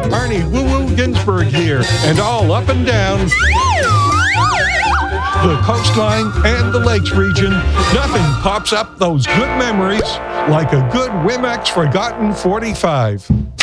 Arnie Woo Woo Ginsburg here, and all up and down the coastline and the lakes region, nothing pops up those good memories like a good Wimex Forgotten 45.